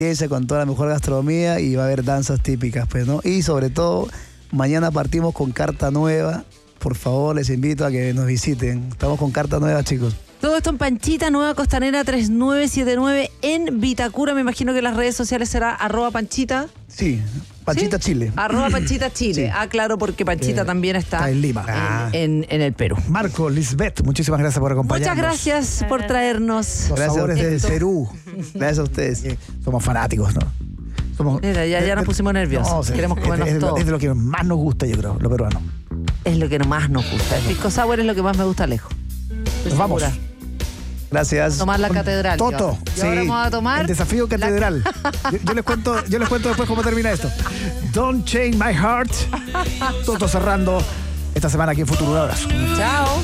con toda la mejor gastronomía y va a haber danzas típicas, pues, ¿no? Y sobre todo, mañana partimos con carta nueva. Por favor, les invito a que nos visiten. Estamos con carta nueva, chicos. Todo esto en Panchita, Nueva Costanera 3979 en Vitacura. Me imagino que las redes sociales será @Panchita. Sí, Panchita ¿Sí? Chile. @Panchita Chile. Sí. Claro, porque Panchita también está en Lima. En el Perú. Marco, Lisbeth, muchísimas gracias por acompañarnos. Muchas gracias por traernos los sabores del Perú. Gracias a ustedes. Somos fanáticos, ¿no? Mira, ya nos pusimos nerviosos. Queremos comernos todo. Es de lo que más nos gusta, yo creo, lo peruano. Es lo que más nos gusta. El pisco sour es lo que más me gusta lejos. Nos vamos. Gracias. Tomar la catedral. Toto. Y ahora vamos a tomar el desafío catedral. Yo les cuento después cómo termina esto. Don't Change My Heart. Toto cerrando esta semana aquí en Futuro. Un abrazo. Chao.